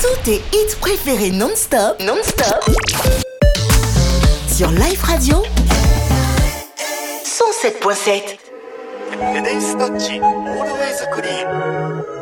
Tous tes hits préférés non-stop, sur Live Radio 107.7. テデイスタッチ、オールウェイズクリーン。